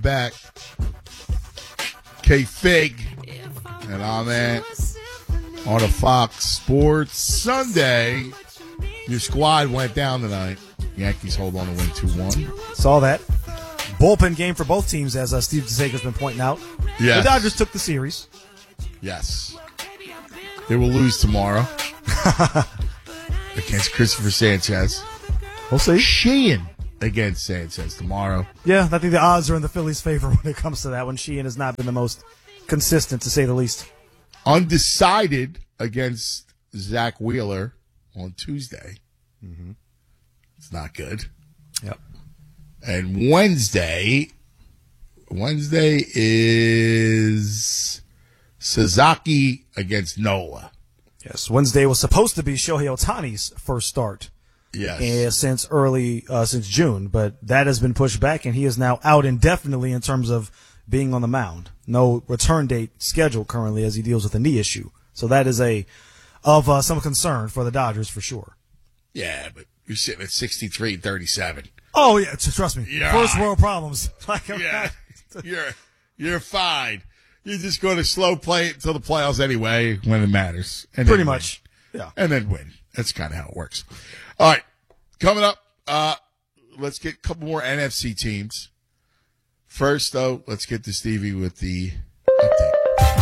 Back. K-Fig. And I'm on a Fox Sports Sunday. Your squad went down tonight. Yankees hold on to win 2-1. Saw that. Bullpen game for both teams, as Steve DeSager's been pointing out. Yes. The Dodgers took the series. Yes. They will lose tomorrow against Christopher Sanchez. We'll see. Sheehan against Sanchez tomorrow. Yeah, I think the odds are in the Phillies' favor when it comes to that one. Sheehan has not been the most consistent, to say the least. Undecided against Zach Wheeler on Tuesday. Mm-hmm. It's not good. Yep. And Wednesday is Sasaki against Nola. Yes, Wednesday was supposed to be Shohei Ohtani's first start. Yes. Since June, but that has been pushed back, and he is now out indefinitely in terms of being on the mound. No return date scheduled currently as he deals with a knee issue. So that is of some concern for the Dodgers for sure. Yeah, but you're sitting at 63-37. Oh yeah, trust me. Yeah. First world problems. You're fine. You're just going to slow play it until the playoffs anyway when it matters. And pretty much. Yeah. And then win. That's kind of how it works. All right. Coming up, let's get a couple more NFC teams. First, though, let's get to Stevie with the update.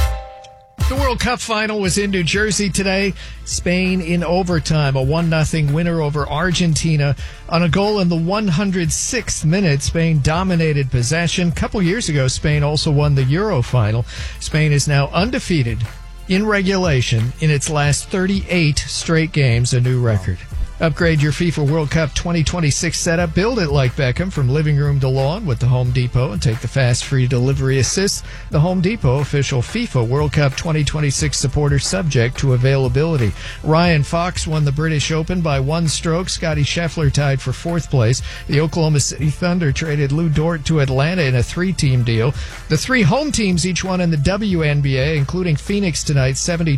The World Cup final was in New Jersey today. Spain in overtime, a 1-0 winner over Argentina. On a goal in the 106th minute, Spain dominated possession. A couple years ago, Spain also won the Euro final. Spain is now undefeated in regulation in its last 38 straight games, a new record. Upgrade your FIFA World Cup 2026 setup. Build it like Beckham from living room to lawn with the Home Depot and take the fast free delivery assist. The Home Depot official FIFA World Cup 2026 supporter, subject to availability. Ryan Fox won the British Open by 1 stroke. Scotty Scheffler tied for 4th place. The Oklahoma City Thunder traded Lou Dort to Atlanta in a 3-team deal. The 3 home teams each won in the WNBA, including Phoenix tonight,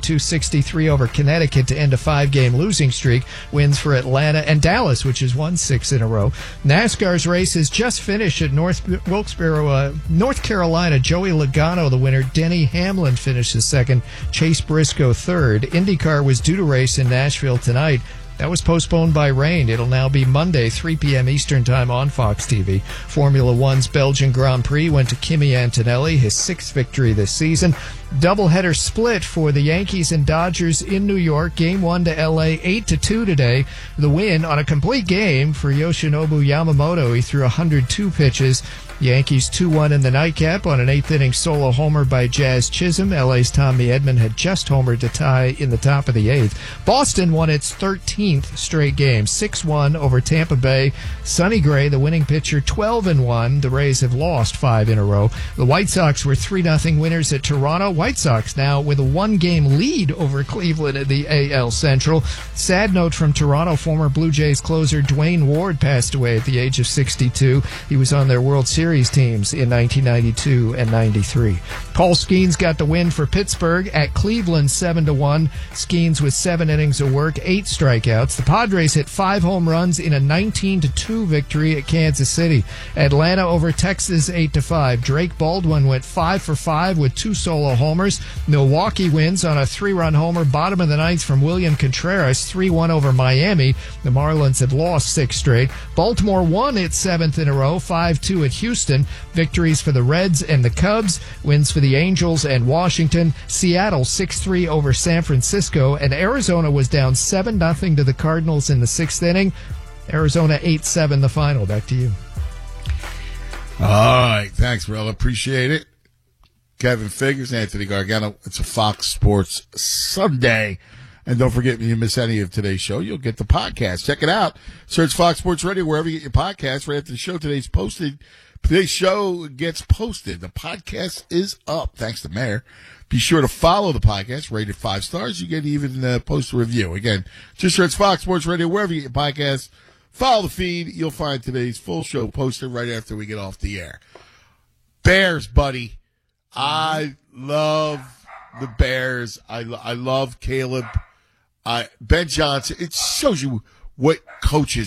72-63 over Connecticut to end a 5-game losing streak. Wins for Atlanta and Dallas, which has won 6 in a row. NASCAR's race has just finished at North Wilkesboro, North Carolina. Joey Logano, the winner. Denny Hamlin finishes second. Chase Briscoe third. IndyCar was due to race in Nashville tonight. That was postponed by rain. It'll now be Monday, 3 p.m. Eastern Time on Fox TV. Formula One's Belgian Grand Prix went to Kimi Antonelli, his 6th victory this season. Doubleheader split for the Yankees and Dodgers in New York. Game 1 to L.A., 8-2 today. The win on a complete game for Yoshinobu Yamamoto. He threw 102 pitches. Yankees 2-1 in the nightcap on an 8th-inning solo homer by Jazz Chisholm. L.A.'s Tommy Edman had just homered to tie in the top of the 8th. Boston won its 13th straight game, 6-1 over Tampa Bay. Sonny Gray, the winning pitcher, 12-1. The Rays have lost 5 in a row. The White Sox were 3-0 winners at Toronto. White Sox now with a 1-game lead over Cleveland in the AL Central. Sad note from Toronto, former Blue Jays closer Dwayne Ward passed away at the age of 62. He was on their World Series teams in 1992 and 93. Paul Skeens got the win for Pittsburgh at Cleveland 7-1. Skeens with 7 innings of work, 8 strikeouts. The Padres hit 5 home runs in a 19-2 victory at Kansas City. Atlanta over Texas 8-5. Drake Baldwin went 5 for 5 with 2 solo homers. Milwaukee wins on a 3-run homer bottom of the 9th from William Contreras, 3-1 over Miami. The Marlins have lost 6 straight. Baltimore won its 7th in a row, 5-2 at Houston. Victories for the Reds and the Cubs. Wins for the Angels and Washington. Seattle 6-3 over San Francisco. And Arizona was down 7-0 to the Cardinals in the 6th inning. Arizona 8-7 the final. Back to you. All right. Thanks, Rel. Appreciate it. Kevin Figures, Anthony Gargano. It's a Fox Sports Sunday. And don't forget, if you miss any of today's show, you'll get the podcast. Check it out. Search Fox Sports Radio wherever you get your podcast. Right after the show, today's show gets posted. The podcast is up, thanks to Mayor. Be sure to follow the podcast, rate it 5 stars. You get even post a review. Again, just search Fox Sports Radio wherever you get your podcast. Follow the feed. You'll find today's full show posted right after we get off the air. Bears, buddy. I love the Bears. I love Caleb. Ben Johnson. It shows you what coaches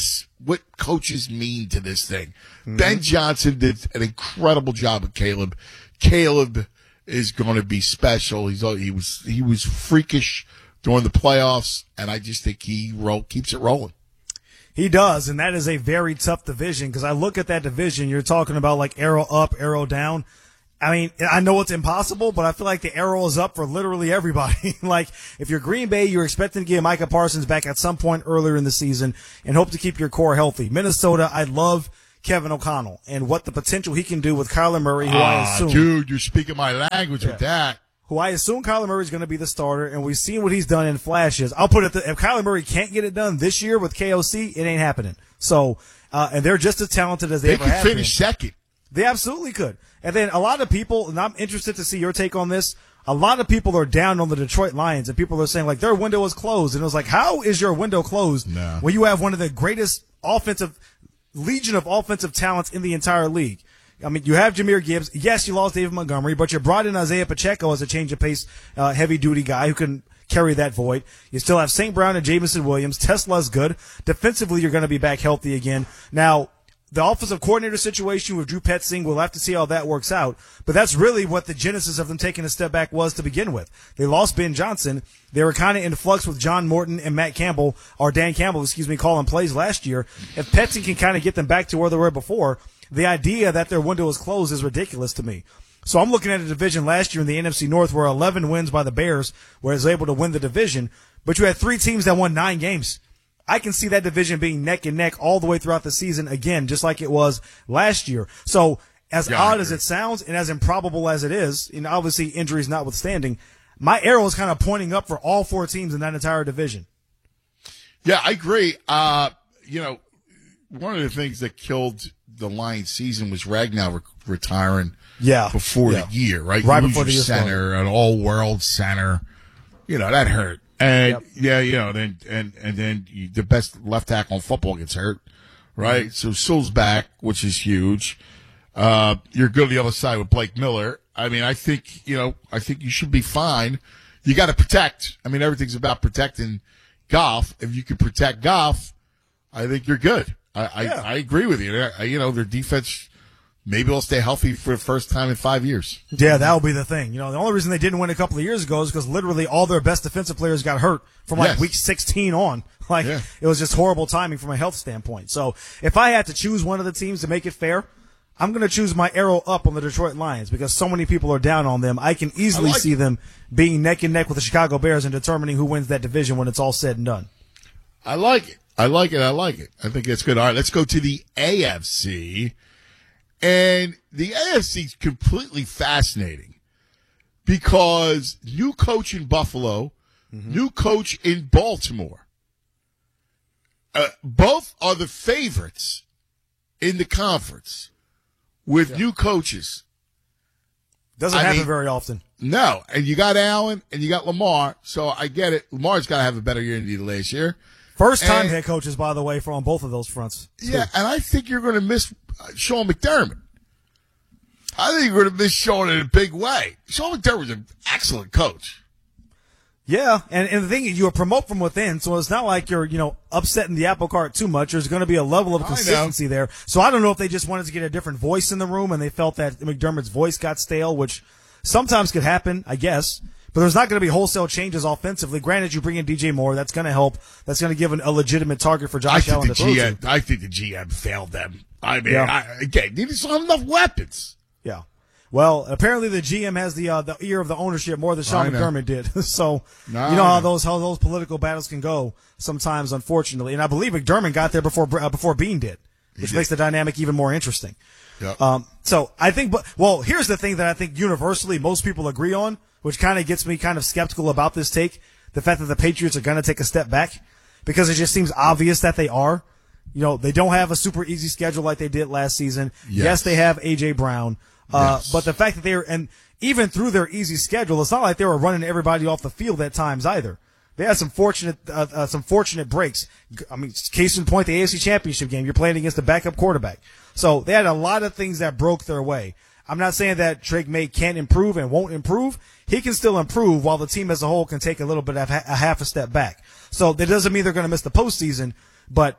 what coaches mean to this thing. Ben Johnson did an incredible job with Caleb. Caleb is going to be special. He was freakish during the playoffs, and I just think he keeps it rolling. He does, and that is a very tough division because I look at that division. You're talking about like arrow up, arrow down. I mean, I know it's impossible, but I feel like the arrow is up for literally everybody. Like, if you're Green Bay, you're expecting to get Micah Parsons back at some point earlier in the season and hope to keep your core healthy. Minnesota, I love Kevin O'Connell and what the potential he can do with Kyler Murray, who I assume. Dude, you're speaking my language with that. Who I assume Kyler Murray is going to be the starter, and we've seen what he's done in flashes. I'll put it, if Kyler Murray can't get it done this year with KOC, it ain't happening. So, and they're just as talented as they ever have been. They could finish second. They absolutely could. And then a lot of people, and I'm interested to see your take on this, a lot of people are down on the Detroit Lions, and people are saying, like, their window is closed. And it was like, how is your window closed when you have one of the greatest legion of offensive talents in the entire league? I mean, you have Jahmyr Gibbs. Yes, you lost David Montgomery, but you brought in Isaiah Pacheco as a change of pace, heavy-duty guy who can carry that void. You still have St. Brown and Jameson Williams. Tesla's good. Defensively, you're going to be back healthy again. Now, the offensive coordinator situation with Drew Petzing, we'll have to see how that works out. But that's really what the genesis of them taking a step back was to begin with. They lost Ben Johnson. They were kind of in flux with John Morton and Dan Campbell, calling plays last year. If Petzing can kind of get them back to where they were before, the idea that their window is closed is ridiculous to me. So I'm looking at a division last year in the NFC North where 11 wins by the Bears was able to win the division, but you had 3 teams that won 9 games. I can see that division being neck and neck all the way throughout the season again, just like it was last year. So as odd as it sounds and as improbable as it is, and obviously injuries notwithstanding, my arrow is kind of pointing up for all 4 teams in that entire division. Yeah, I agree. One of the things that killed the Lions season was Ragnow retiring before the year, right? Right before the year center, an all-world center. That hurt. And then the best left tackle in football gets hurt, right? So Sewell's back, which is huge. You're good on the other side with Blake Miller. I mean, I think you should be fine. You got to protect. I mean, everything's about protecting Goff. If you can protect Goff, I think you're good. I agree with you. Their defense maybe will stay healthy for the first time in 5 years. Yeah, that'll be the thing. The only reason they didn't win a couple of years ago is because literally all their best defensive players got hurt from week 16 on. It was just horrible timing from a health standpoint. So if I had to choose one of the teams to make it fair, I'm going to choose my arrow up on the Detroit Lions because so many people are down on them. I can easily see them being neck and neck with the Chicago Bears and determining who wins that division when it's all said and done. I like it. I think it's good. All right, let's go to the AFC. And the AFC is completely fascinating because new coach in Buffalo, new coach in Baltimore. Both are the favorites in the conference with new coaches. Doesn't happen very often. No, and you got Allen and you got Lamar, so I get it. Lamar's got to have a better year than he did last year. First-time head coaches, by the way, on both of those fronts. Yeah, and I think you're going to miss Sean McDermott. I think you're going to miss Sean in a big way. Sean McDermott was an excellent coach. Yeah, and the thing is, you promote from within, so it's not like you're, upsetting the apple cart too much. There's going to be a level of consistency there. So I don't know if they just wanted to get a different voice in the room, and they felt that McDermott's voice got stale, which sometimes could happen, I guess. But there's not going to be wholesale changes offensively. Granted, you bring in DJ Moore. That's going to help. That's going to give a legitimate target for Josh Allen to throw to. I think the GM failed them. I mean, again, they just don't have enough weapons. Yeah. Well, apparently the GM has the ear of the ownership more than Sean McDermott did. So how those political battles can go sometimes, unfortunately. And I believe McDermott got there before Bean did, which makes the dynamic even more interesting. Yep. So I think, here's the thing that I think universally most people agree on, which kind of gets me kind of skeptical about this take, the fact that the Patriots are going to take a step back, because it just seems obvious that they are. They don't have a super easy schedule like they did last season. Yes they have A.J. Brown. But the fact that and even through their easy schedule, it's not like they were running everybody off the field at times either. They had some fortunate breaks. I mean, case in point, the AFC Championship game, you're playing against a backup quarterback. So they had a lot of things that broke their way. I'm not saying that Drake May can't improve and won't improve. He can still improve while the team as a whole can take a little bit of a half a step back. So that doesn't mean they're going to miss the postseason, but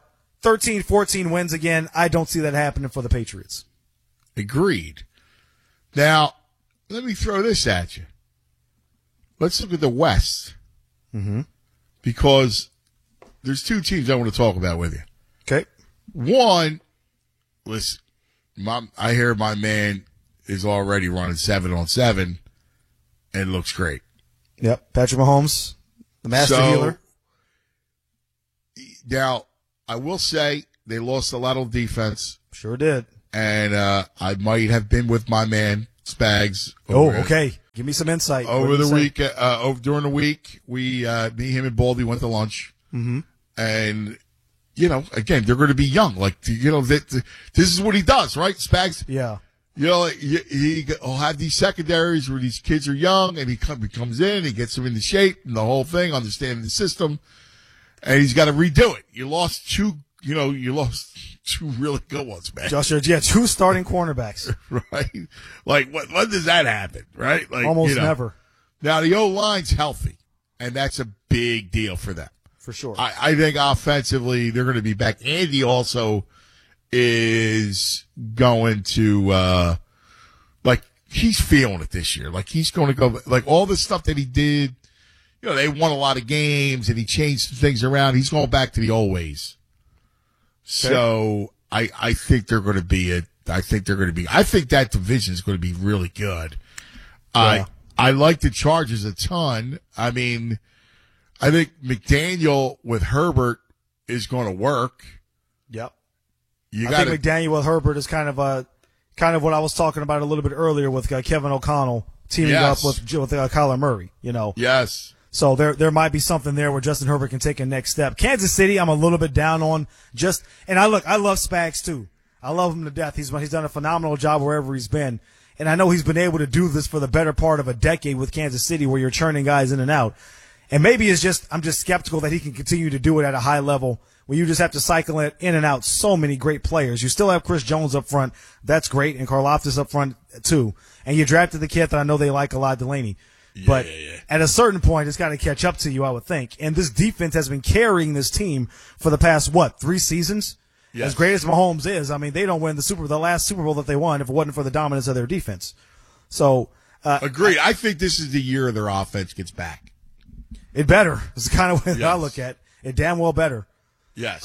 13, 14 wins again. I don't see that happening for the Patriots. Agreed. Now, let me throw this at you. Let's look at the West. Mm-hmm. Because there's two teams I want to talk about with you. Okay. One, listen, I hear my man is already running 7-on-7 and looks great. Yep. Patrick Mahomes, the master healer. Now, I will say they lost a lot of defense. Sure did. And I might have been with my man, Spags. Okay. Give me some insight. Over the week, during the week, me, him, and Baldy went to lunch. Mm-hmm. And, again, they're going to be young. Like, this is what he does, right? Spags. Yeah. He'll have these secondaries where these kids are young, and he comes in, he gets them into shape, and the whole thing, understanding the system, and he's got to redo it. You lost two really good ones, man. Josh, two starting cornerbacks. Right? Like, when does that happen, right? Like, almost never. Now, the O-line's healthy, and that's a big deal for them. For sure. I think offensively, they're going to be back. Andy also is going to, he's feeling it this year. Like, he's going to go, like, all the stuff that he did, they won a lot of games and he changed some things around. He's going back to the old ways. Okay. So, I think they're going to be I think that division is going to be really good. Yeah. I like the Chargers a ton. I mean, I think McDaniel with Herbert is going to work. Yep. I think McDaniel with Herbert is kind of what I was talking about a little bit earlier with Kevin O'Connell teaming up with Kyler Murray. Yes. So there might be something there where Justin Herbert can take a next step. Kansas City, I'm a little bit down on and I love Spags too. I love him to death. He's done a phenomenal job wherever he's been. And I know he's been able to do this for the better part of a decade with Kansas City where you're churning guys in and out. And maybe I'm just skeptical that he can continue to do it at a high level where you just have to cycle it in and out so many great players. You still have Chris Jones up front. That's great. And Karlaftis up front too. And you drafted the kid that I know they like a lot, Delaney. But at a certain point, it's got to catch up to you, I would think. And this defense has been carrying this team for the past, 3 seasons? Yes. As great as Mahomes is, I mean, they don't win the last Super Bowl that they won if it wasn't for the dominance of their defense. So, agreed. I think this is the year their offense gets back. It better. It's the kind of way that I look at it. Damn well better. Yes.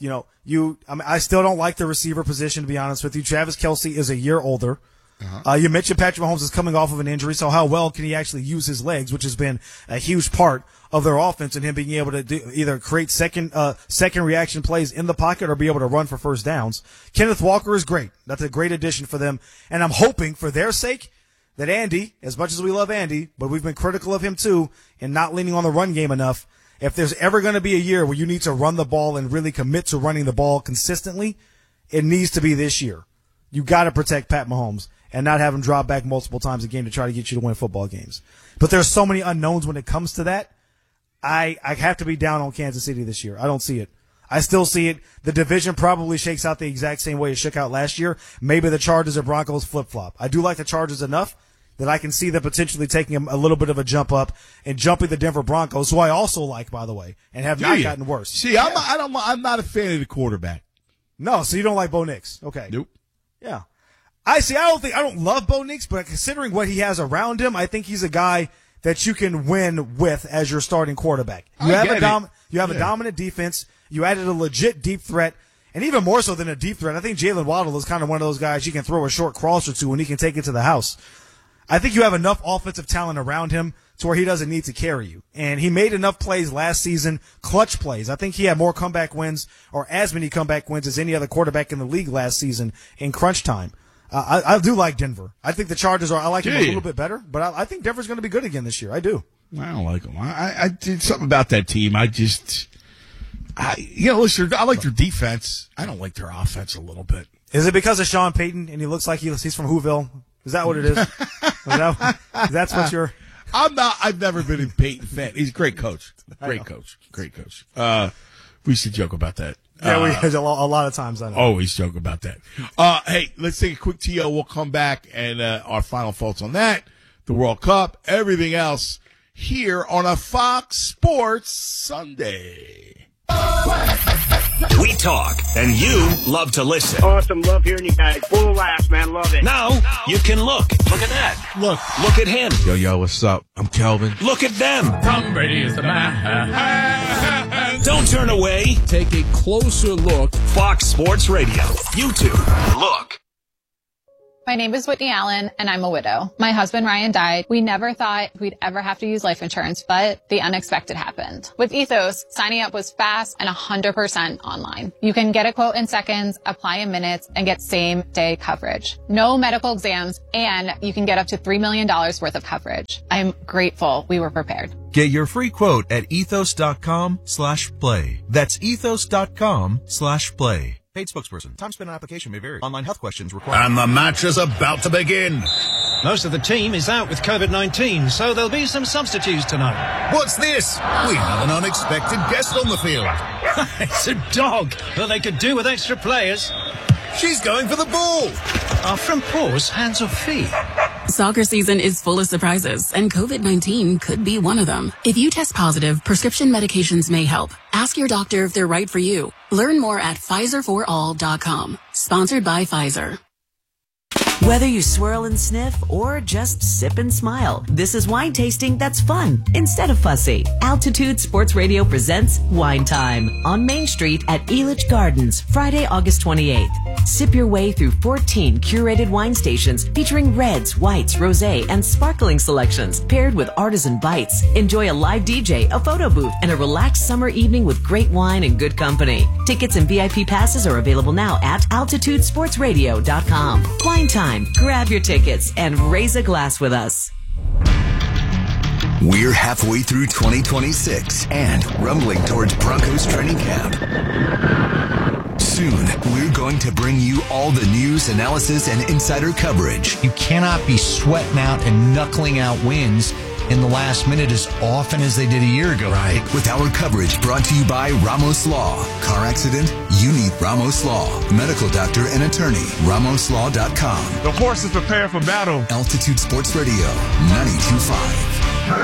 I still don't like the receiver position, to be honest with you. Travis Kelce is a year older. Uh-huh. You mentioned Patrick Mahomes is coming off of an injury, so how well can he actually use his legs, which has been a huge part of their offense and him being able to either create second reaction plays in the pocket or be able to run for first downs. Kenneth Walker is great. That's a great addition for them. And I'm hoping for their sake that Andy, as much as we love Andy, but we've been critical of him too and not leaning on the run game enough. If there's ever going to be a year where you need to run the ball and really commit to running the ball consistently, it needs to be this year. You got to protect Pat Mahomes and not have him drop back multiple times a game to try to get you to win football games. But there's so many unknowns when it comes to that. I have to be down on Kansas City this year. I don't see it. I still see it. The division probably shakes out the exact same way it shook out last year. Maybe the Chargers or Broncos flip-flop. I do like the Chargers enough that I can see them potentially taking a little bit of a jump up and jumping the Denver Broncos, who I also like, by the way, and have not gotten worse. See, I'm not a fan of the quarterback. No, so you don't like Bo Nix. Okay. Nope. Yeah. I don't love Bo Nix, but considering what he has around him, I think he's a guy that you can win with as your starting quarterback. You have a dominant defense. You added a legit deep threat, and even more so than a deep threat, I think Jalen Waddle is kind of one of those guys you can throw a short cross or two and he can take it to the house. I think you have enough offensive talent around him to where he doesn't need to carry you. And he made enough plays last season, clutch plays. I think he had more comeback wins or as many comeback wins as any other quarterback in the league last season in crunch time. I do like Denver. I think the Chargers I like them a little bit better, but I think Denver's going to be good again this year. I do. I don't like them. I did something about that team. Listen, I like their defense. I don't like their offense a little bit. Is it because of Sean Payton and he looks like he's from Whoville? Is that what it is? That's what you're. I've never been a Peyton fan. He's a great coach. Great coach. We should joke about that. Yeah, we a lot of times. I know. Always joke about that. Hey, let's take a quick TO. We'll come back and our final thoughts on that, the World Cup, everything else here on a Fox Sports Sunday. We talk, and you love to listen. Awesome. Love hearing you guys. Full of laughs, man. Love it. Now, you can look. Look at that. Look at him. Yo, what's up? I'm Kelvin. Look at them. Tom Brady is the man. Don't turn away. Take a closer look. Fox Sports Radio. YouTube. Look. My name is Whitney Allen, and I'm a widow. My husband, Ryan, died. We never thought we'd ever have to use life insurance, but the unexpected happened. With Ethos, signing up was fast and 100% online. You can get a quote in seconds, apply in minutes, and get same-day coverage. No medical exams, and you can get up to $3 million worth of coverage. I'm grateful we were prepared. Get your free quote at ethos.com/play. That's ethos.com/play. Paid spokesperson. Time spent on application may vary. Online health questions required. And the match is about to begin. Most of the team is out with COVID-19, so there'll be some substitutes tonight. What's this? We have an unexpected guest on the field. It's a dog, but they could do with extra players. She's going for the ball. Are front paws hands or feet? Soccer season is full of surprises, and COVID-19 could be one of them. If you test positive, prescription medications may help. Ask your doctor if they're right for you. Learn more at PfizerForAll.com. Sponsored by Pfizer. Whether you swirl and sniff or just sip and smile, this is wine tasting that's fun instead of fussy. Altitude Sports Radio presents Wine Time on Main Street at Elitch Gardens, Friday, August 28th. Sip your way through 14 curated wine stations featuring reds, whites, rosé, and sparkling selections paired with artisan bites. Enjoy a live DJ, a photo booth, and a relaxed summer evening with great wine and good company. Tickets and VIP passes are available now at altitudesportsradio.com. Wine Time. Grab your tickets and raise a glass with us. We're halfway through 2026 and rumbling towards Broncos training camp. Soon, we're going to bring you all the news, analysis, and insider coverage. You cannot be sweating out and knuckling out wins in the last minute as often as they did a year ago. Right. With our coverage brought to you by Ramos Law. Car accident? You need Ramos Law. Medical doctor and attorney. RamosLaw.com. The horses prepare for battle. Altitude Sports Radio, 92.5.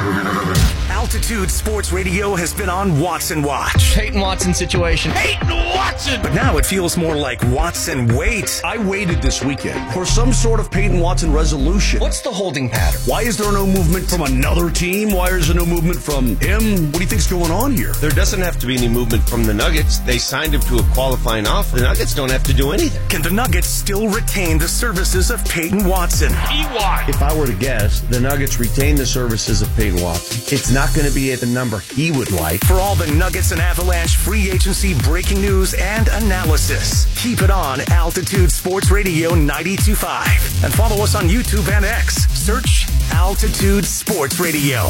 Altitude Sports Radio has been on Watson Watch. Peyton Watson situation. Peyton Watson! But now it feels more like Watson Wait. I waited this weekend for some sort of Peyton Watson resolution. What's the holding pattern? Why is there no movement from another team? Why is there no movement from him? What do you think's going on here? There doesn't have to be any movement from the Nuggets. They signed him to a qualifying offer. The Nuggets don't have to do anything. Can the Nuggets still retain the services of Peyton Watson? If I were to guess, the Nuggets retain the services of Peyton Watson. It's not going to be at the number he would like. For all the Nuggets and Avalanche free agency breaking news and analysis, keep it on Altitude Sports Radio 92.5. And follow us on YouTube and X. Search Altitude Sports Radio.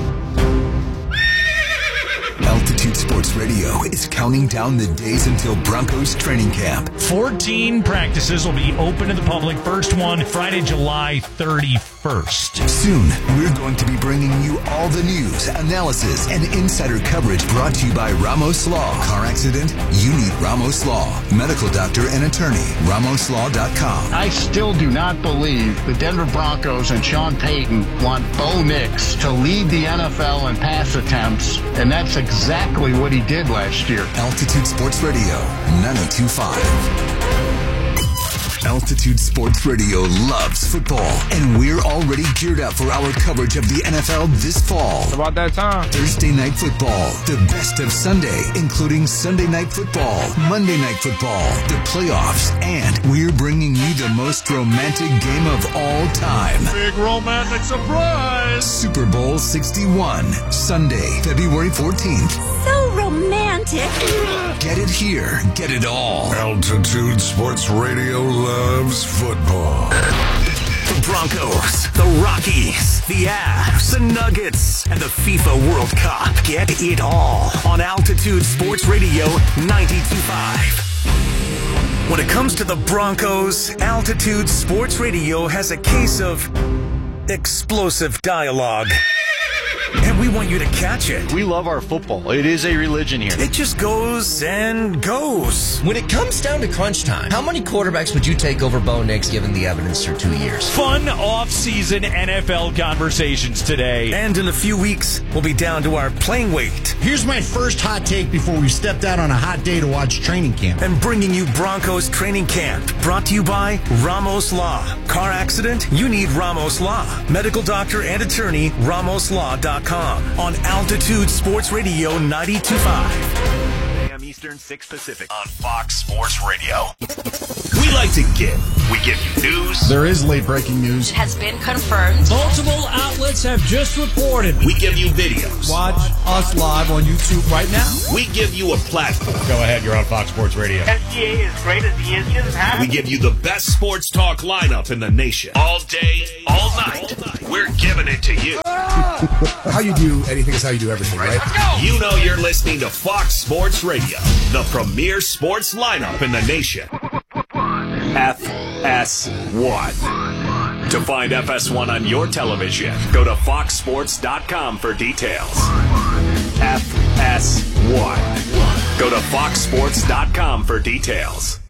Altitude Sports Radio is counting down the days until Broncos training camp. 14 practices will be open to the public. First one, Friday, July 31st. Soon, we're going to be bringing you all the news, analysis, and insider coverage brought to you by Ramos Law. Car accident? You need Ramos Law. Medical doctor and attorney. RamosLaw.com. I still do not believe the Denver Broncos and Sean Payton want Bo Nix to lead the NFL in pass attempts, and that's exactly what he did last year. Altitude Sports Radio, 92.5. Altitude Sports Radio loves football, and we're already geared up for our coverage of the NFL this fall. It's about that time. Thursday Night Football, the best of Sunday, including Sunday Night Football, Monday Night Football, the playoffs, and we're bringing you the most romantic game of all time. Big romantic surprise! Super Bowl 61, Sunday, February 14th. So romantic. Get it here. Get it all. Altitude Sports Radio loves football. The Broncos, the Rockies, the Avs, the Nuggets, and the FIFA World Cup. Get it all on Altitude Sports Radio 92.5. When it comes to the Broncos, Altitude Sports Radio has a case of explosive dialogue. And and we want you to catch it. We love our football. It is a religion here. It just goes and goes. When it comes down to crunch time, how many quarterbacks would you take over Bo Nix given the evidence through 2 years? Fun off-season NFL conversations today. And in a few weeks, we'll be down to our playing weight. Here's my first hot take before we stepped out on a hot day to watch training camp. And bringing you Broncos training camp. Brought to you by Ramos Law. Car accident? You need Ramos Law. Medical doctor and attorney, RamosLaw.com. On Altitude Sports Radio 92.5. Eastern, 6 Pacific on Fox Sports Radio. We like to give. We give you news. There is late breaking news. It has been confirmed. Multiple outlets have just reported. We give you videos. Watch us live on YouTube right now. We give you a platform. Go ahead, you're on Fox Sports Radio. SGA is great as he is. We give you the best sports talk lineup in the nation. All day, all night. We're giving it to you. How you do anything is how you do everything, right? Let's go. You know you're listening to Fox Sports Radio, the premier sports lineup in the nation. FS1. To find FS1 on your television, go to foxsports.com for details. FS1. Go to foxsports.com for details.